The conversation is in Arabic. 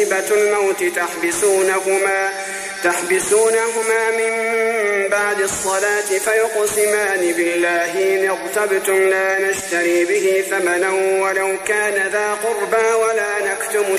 مصيبة الموت تحبسونهما من بعد الصلاة فيقسمان بالله إن ارتبتم لا نشتري به ثمنا ولو كان ذا قربى ولا نكتم